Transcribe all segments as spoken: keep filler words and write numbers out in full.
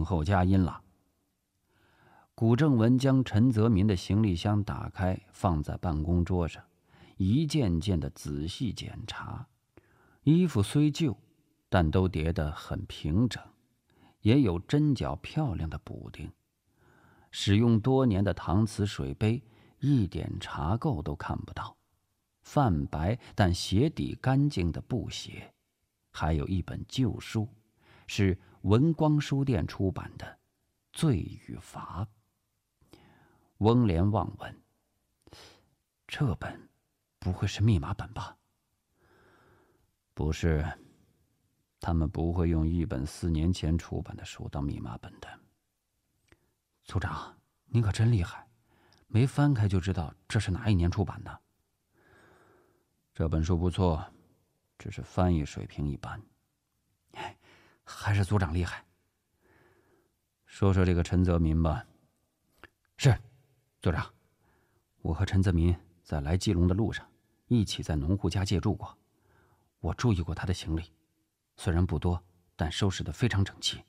静候佳音了。古正文将陈泽民的行李箱打开，放在办公桌上，一件件的仔细检查。衣服虽旧，但都叠得很平整，也有针脚漂亮的补丁。使用多年的搪瓷水杯，一点茶垢都看不到。泛白但鞋底干净的布鞋，还有一本旧书，是文光书店出版的《罪与罚》。翁连望问：“这本不会是密码本吧？”“不是，他们不会用一本四年前出版的书当密码本的。”“组长，您可真厉害，没翻开就知道这是哪一年出版的。”“这本书不错，只是翻译水平一般。”“还是组长厉害。”“说说这个陈泽民吧。”“是，组长，我和陈泽民在来基隆的路上一起在农户家借住过，我注意过他的行李，虽然不多，但收拾得非常整齐。”“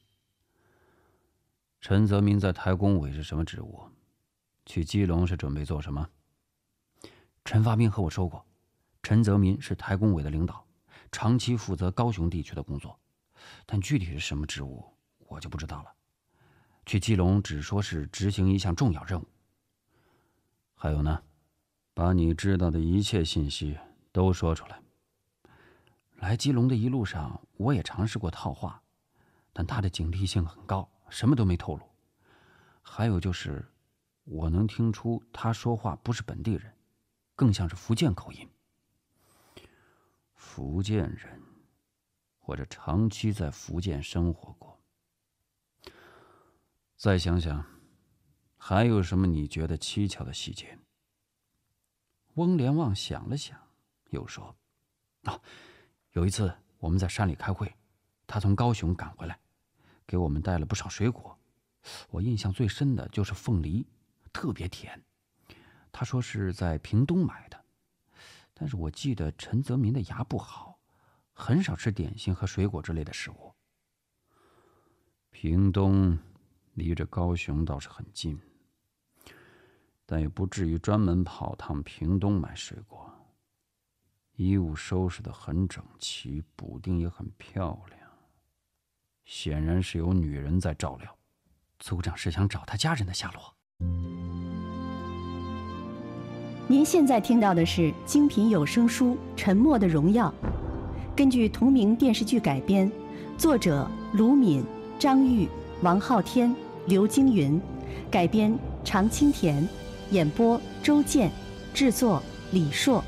陈泽民在台工委是什么职务？去基隆是准备做什么？”“陈发兵和我说过，陈泽民是台工委的领导，长期负责高雄地区的工作，但具体是什么职务我就不知道了。去基隆只说是执行一项重要任务。”“还有呢，把你知道的一切信息都说出来。”“来基隆的一路上，我也尝试过套话，但他的警惕性很高，什么都没透露。还有就是，我能听出他说话不是本地人，更像是福建口音。”“福建人，或者长期在福建生活过。再想想，还有什么你觉得蹊跷的细节？”翁连望想了想，又说：“哦，有一次我们在山里开会，他从高雄赶回来，给我们带了不少水果。我印象最深的就是凤梨，特别甜。他说是在屏东买的。但是我记得陈泽民的牙不好，很少吃点心和水果之类的食物。”“屏东离着高雄倒是很近，但也不至于专门跑趟屏东买水果。衣物收拾得很整齐，补丁也很漂亮，显然是有女人在照料。”“组长是想找他家人的下落。” 您现在听到的是精品有声书《沉默的荣耀》，根据同名电视剧改编，作者卢敏、张玉、王昊天、刘京云，改编常青田，演播周健，制作李硕。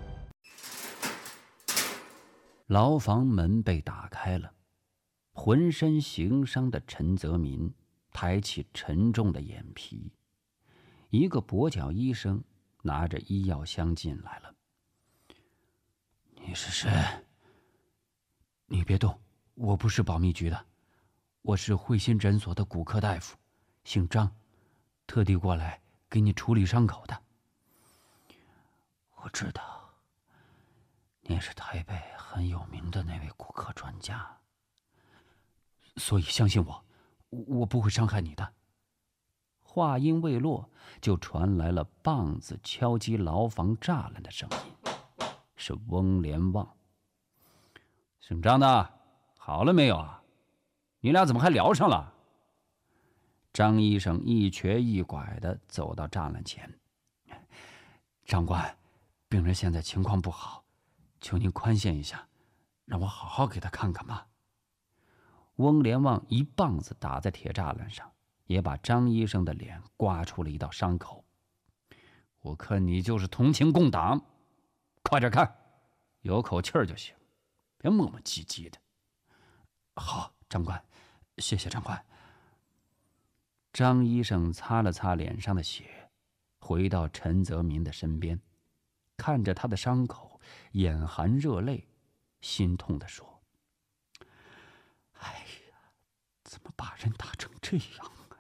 牢房门被打开了，浑身行伤的陈泽民抬起沉重的眼皮，一个跛脚医生拿着医药箱进来了。“你是谁？”“你别动，我不是保密局的，我是慧心诊所的骨科大夫，姓张，特地过来给你处理伤口的。”“我知道，你是台北很有名的那位骨科专家，所以相信我，我不会伤害你的。”话音未落，就传来了棒子敲击牢房栅栏的声音，是翁连望。“姓张的，好了没有啊？你俩怎么还聊上了？”张医生一瘸一拐地走到栅栏前。“长官，病人现在情况不好，求您宽限一下，让我好好给他看看吧。”翁连望一棒子打在铁栅栏上，也把张医生的脸刮出了一道伤口。“我看你就是同情共党，快点看，有口气儿就行，别磨磨唧唧的。”“好，长官，谢谢长官。”张医生擦了擦脸上的血，回到陈泽民的身边，看着他的伤口，眼含热泪，心痛地说：“哎呀，怎么把人打成这样啊？”“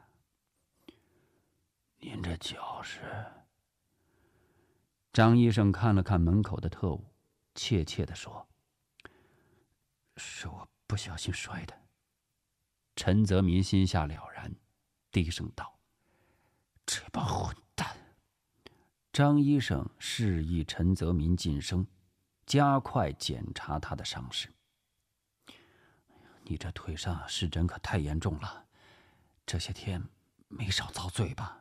您这脚是？”张医生看了看门口的特务，怯怯地说：“是我不小心摔的。” 陈泽民心下了然，低声道：“这帮混蛋！”张医生示意陈泽民噤声，加快检查他的伤势。你这腿上湿疹可太严重了，这些天没少遭罪吧？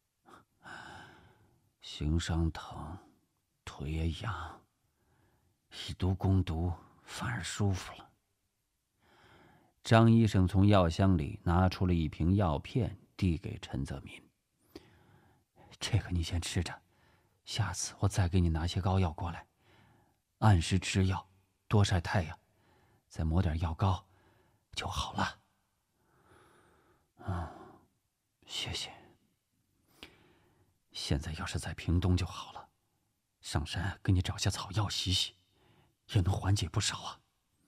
行伤疼，腿也痒，以毒攻毒反而舒服了。张医生从药箱里拿出了一瓶药片，递给陈泽民：“这个你先吃着，下次我再给你拿些膏药过来。按时吃药，多晒太阳，再抹点药膏，就好了。”“嗯，谢谢。现在要是在屏东就好了，上山给你找些草药洗洗，也能缓解不少啊。”“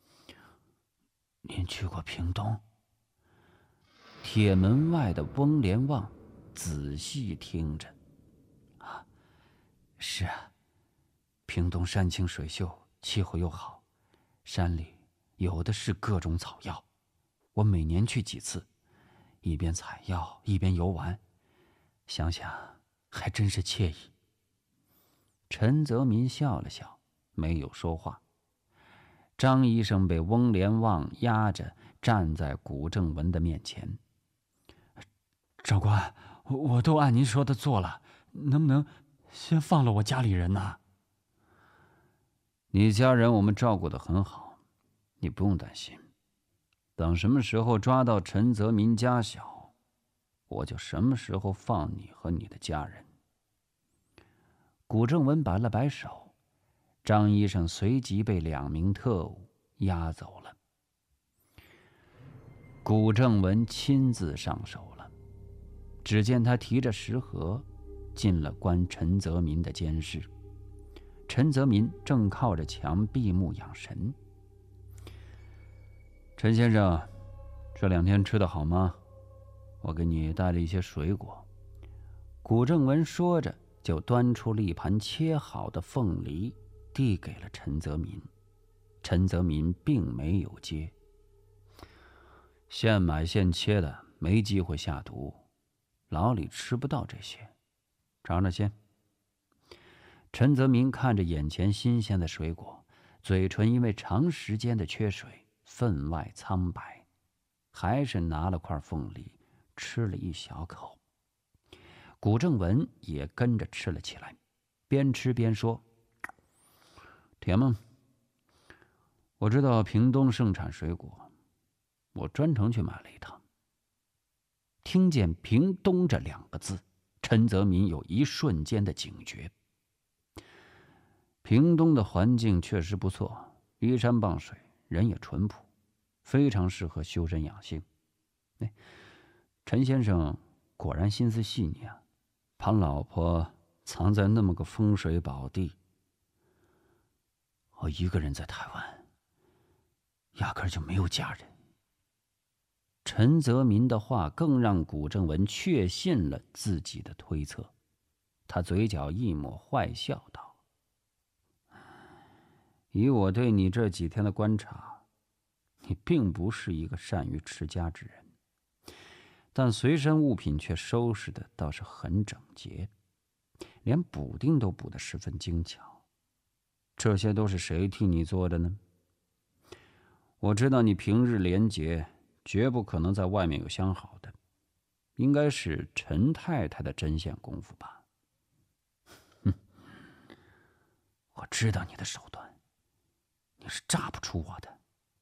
您去过屏东？”铁门外的翁连旺仔细听着。“啊，是啊，屏东山清水秀，气候又好，山里有的是各种草药，我每年去几次，一边采药一边游玩，想想还真是惬意。”陈泽民笑了笑，没有说话。张医生被翁连旺压着站在古正文的面前。“长官，我都按您说的做了，能不能先放了我家里人呢？”“你家人我们照顾得很好，你不用担心。等什么时候抓到陈泽民家小，我就什么时候放你和你的家人。”古正文摆了摆手，张医生随即被两名特务押走了。古正文亲自上手了，只见他提着食盒进了关陈泽民的监室。陈泽民正靠着墙闭目养神。“陈先生，这两天吃得好吗？我给你带了一些水果。”古正文说着，就端出了一盘切好的凤梨，递给了陈泽民。陈泽民并没有接。“现买现切的，没机会下毒，牢里吃不到这些，尝尝先。”陈泽民看着眼前新鲜的水果，嘴唇因为长时间的缺水分外苍白，还是拿了块凤梨吃了一小口。古正文也跟着吃了起来，边吃边说：“甜吗？我知道屏东盛产水果，我专程去买了一趟。”听见“屏东”这两个字，陈泽民有一瞬间的警觉。屏东的环境确实不错，依山傍水，人也淳朴，非常适合修身养性。哎，陈先生果然心思细腻啊，把老婆藏在那么个风水宝地。我一个人在台湾，压根就没有家人。陈泽民的话更让古正文确信了自己的推测，他嘴角一抹坏笑道：“以我对你这几天的观察，你并不是一个善于持家之人，但随身物品却收拾的倒是很整洁，连补丁都补得十分精巧。这些都是谁替你做的呢？我知道你平日廉洁，绝不可能在外面有相好的，应该是陈太太的针线功夫吧？”“哼，我知道你的手段，你是诈不出我的。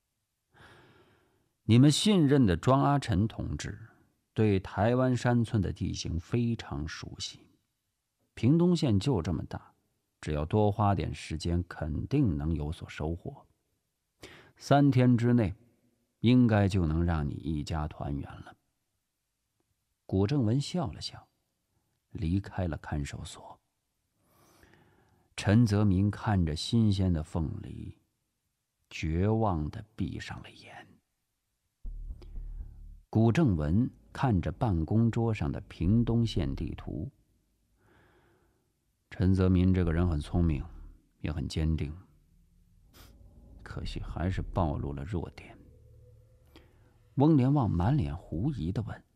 你们信任的庄阿臣同志对台湾山村的地形非常熟悉，屏东县就这么大，只要多花点时间，肯定能有所收获。三天之内，应该就能让你一家团圆了。”古正文笑了笑，离开了看守所。陈泽民看着新鲜的凤梨，绝望地闭上了眼。古正文看着办公桌上的屏东县地图。陈泽民这个人很聪明，也很坚定，可惜还是暴露了弱点。 翁连旺满脸狐疑地问：“